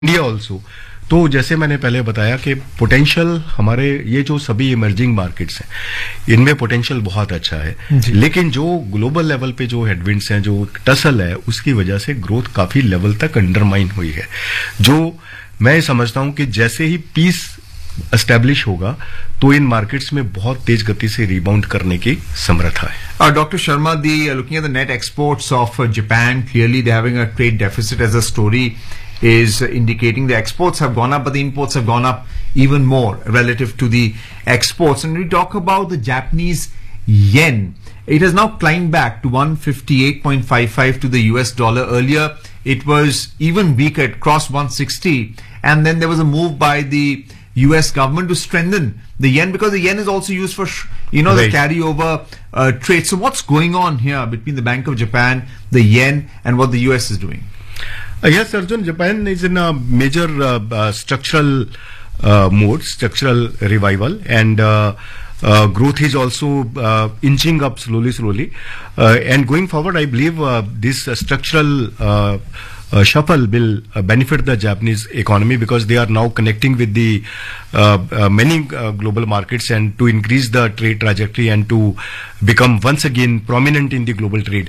India also. तो जैसे मैंने पहले बताया कि पोटेंशियल हमारे ये जो सभी इमर्जिंग मार्केट्स हैं इनमें पोटेंशियल बहुत अच्छा है, लेकिन जो ग्लोबल लेवल पे जो हेडविंड्स हैं, जो टसल है, उसकी वजह से ग्रोथ काफी लेवल तक अंडरमाइन हुई है। जो मैं समझता हूं कि जैसे ही पीस एस्टेब्लिश होगा तो इन मार्केट्स में बहुत तेज गति से रिबाउंड करने की समर्था है। Dr. Sharma, looking at the net exports of Japan, clearly they're having a trade deficit, as the story is indicating. The exports have gone up, but the imports have gone up even more relative to the exports. And we talk about the Japanese yen. It has now climbed back to 158.55 to the US dollar. Earlier, it was even weaker. It crossed 160. And then there was a move by the US government to strengthen the yen, because the yen is also used for, the carryover trade. So what's going on here between the Bank of Japan, the yen, and what the US is doing? Yes, Arjun, Japan is in a major structural mode, structural revival, and growth is also inching up slowly. And going forward, I believe this structural shuffle will benefit the Japanese economy, because they are now connecting with the many global markets, and to increase the trade trajectory and to become once again prominent in the global trade.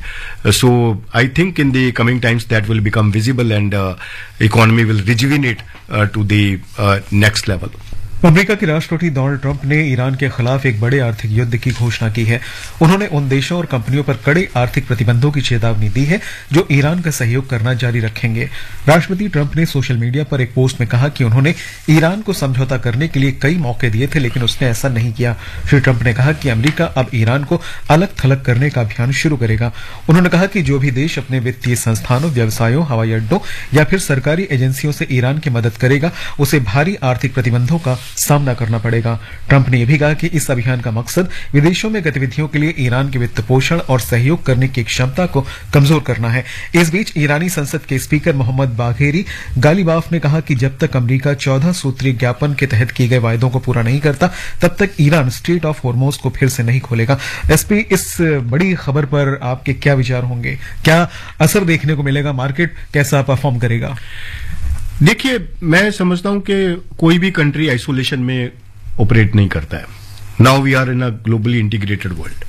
So I think in the coming times that will become visible, and economy will rejuvenate to the next level. America के राष्ट्रपति Donald Trump ने Iran के खिलाफ एक बड़े आर्थिक युद्ध की घोषणा की है। उन्होंने उन देशों और कंपनियों पर कड़े आर्थिक प्रतिबंधों की चेतावनी दी है जो ईरान का सहयोग करना जारी रखेंगे। राष्ट्रपति ट्रंप ने सोशल मीडिया पर एक पोस्ट में कहा कि उन्होंने ईरान को समझौता करने के लिए कई मौके दिए थे, लेकिन उसने ऐसा नहीं किया। श्री ट्रंप ने कहा कि अमेरिका अब ईरान को अलग थलग करने का अभियान शुरू करेगा। उन्होंने कहा कि जो भी देश अपने वित्तीय संस्थानों, व्यवसायों, हवाई अड्डों या फिर सरकारी एजेंसियों से ईरान की मदद करेगा, उसे भारी आर्थिक प्रतिबंधों का सामना करना पड़ेगा। ट्रंप ने यह भी कहा कि इस अभियान का मकसद विदेशों में गतिविधियों के लिए ईरान के वित्त पोषण और सहयोग करने की क्षमता को कमजोर करना है। इस बीच ईरानी संसद के स्पीकर मोहम्मद बाघेरी गालिबाफ ने कहा कि जब तक अमेरिका 14 सूत्रीय ज्ञापन के तहत किए गए वायदों को पूरा नहीं करता, तब तक ईरान स्ट्रेट ऑफ हॉर्मोज को फिर से नहीं खोलेगा। एसपी, इस बड़ी खबर पर आपके क्या विचार होंगे? क्या असर देखने को मिलेगा? मार्केट कैसा परफॉर्म करेगा? देखिए, मैं समझता हूं कि कोई भी कंट्री आइसोलेशन में ऑपरेट नहीं करता है। Now we are in a globally integrated world.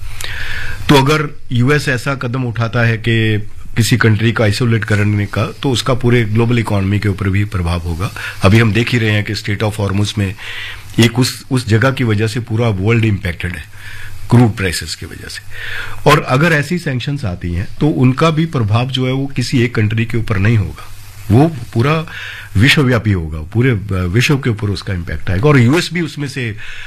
तो अगर यूएस ऐसा कदम उठाता है कि किसी कंट्री का आइसोलेट करने का, तो उसका पूरे ग्लोबल इकोनॉमी के ऊपर भी प्रभाव होगा। अभी हम देख ही रहे हैं कि स्ट्रेट ऑफ हॉर्मुज में एक उस जगह की वजह से पूरा वर्ल्ड इंपैक्टेड है, क्रूड प्राइसेस की वजह से। और अगर ऐसी सैंक्शंस आती हैं तो उनका भी प्रभाव जो है वो किसी एक कंट्री के ऊपर नहीं होगा, वो पूरा विश्वव्यापी होगा, पूरे विश्व के ऊपर उसका इम्पैक्ट आएगा। और यूएस भी उसमें से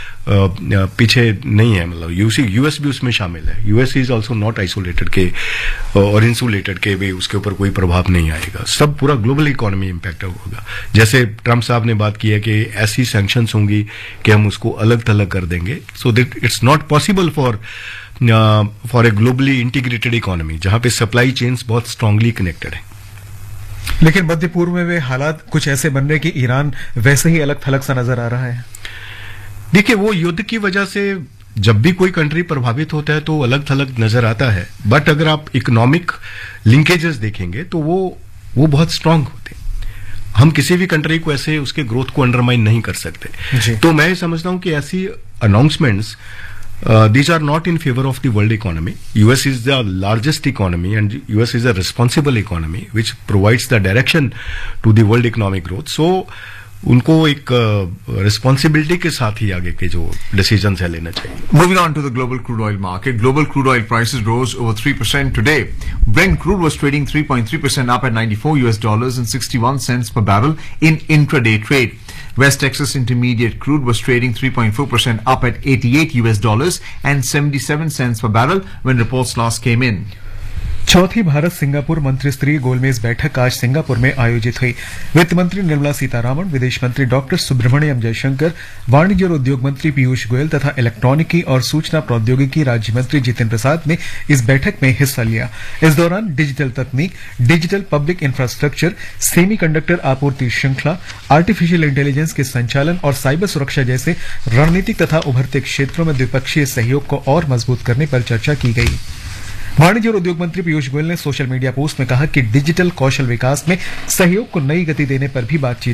पीछे नहीं है, मतलब यूएस भी उसमें शामिल है। US is also not isolated के और इंसुलेटेड के भी उसके ऊपर कोई प्रभाव नहीं आएगा। सब पूरा ग्लोबल इकोनॉमी इम्पैक्ट होगा। जैसे ट्रंप साहब ने बात की है कि ऐसी सैंक्शंस होंगी कि हम उसको अलग थलग कर देंगे, so that it's not possible for a globally integrated economy जहां पे सप्लाई चेन्स बहुत स्ट्रांगली कनेक्टेड है। लेकिन मध्य पूर्व में वे हालात कुछ ऐसे बन रहे कि ईरान वैसे ही अलग थलग सा नजर आ रहा है। देखिए, वो युद्ध की वजह से जब भी कोई कंट्री प्रभावित होता है तो अलग थलग नजर आता है, बट अगर आप इकोनॉमिक लिंकेजेस देखेंगे तो वो बहुत स्ट्रांग होते हैं। हम किसी भी कंट्री को ऐसे उसके ग्रोथ को अंडरमाइन नहीं कर सकते। तो मैं समझता हूं कि ऐसी announcements these are not in favor of the world economy. US is the largest economy, and US is a responsible economy which provides the direction to the world economic growth. So उनको एक responsibility के साथ ही आगे के जो decisions है लेना चाहिए। Moving on to the global crude oil market, global crude oil prices rose over 3% today. Brent crude was trading 3.3% up at $94 and 61 cents per barrel in intraday trade. West Texas Intermediate crude was trading 3.4% up at $88 and 77 cents per barrel when reports last came in. चौथी Bharat Singapore मंत्रिस्तरीय गोलमेज बैठक आज Singapore में आयोजित हुई। वित्त मंत्री निर्मला सीतारामन, विदेश मंत्री डॉक्टर सुब्रमण्यम जयशंकर, वाणिज्य और उद्योग मंत्री पीयूष गोयल तथा इलेक्ट्रॉनिकी और सूचना प्रौद्योगिकी राज्य मंत्री जितिन प्रसाद ने इस बैठक में हिस्सा लिया। इस दौरान डिजिटल तकनीक, डिजिटल पब्लिक इंफ्रास्ट्रक्चर, सेमीकंडक्टर आपूर्ति श्रृंखला, आर्टिफिशियल इंटेलिजेंस के संचालन और साइबर सुरक्षा जैसे रणनीतिक तथा उभरते क्षेत्रों में द्विपक्षीय सहयोग को और मजबूत करने पर चर्चा की गई। वाणिज्य और उद्योग मंत्री पीयूष गोयल ने सोशल मीडिया पोस्ट में कहा कि डिजिटल कौशल विकास में सहयोग को नई गति देने पर भी बातचीत